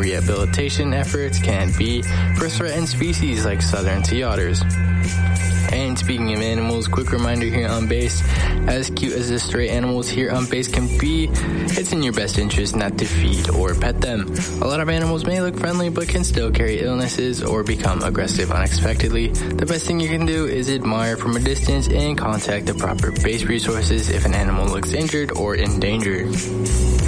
rehabilitation efforts can be for threatened species like southern sea otters. And speaking of animals, quick reminder here on base, as cute as the stray animals here on base can be, it's in your best interest not to feed or pet them. A lot of animals may look friendly but can still carry illnesses or become aggressive unexpectedly. The best thing you can do is admire from a distance and contact the proper base resources if an animal looks injured or in danger.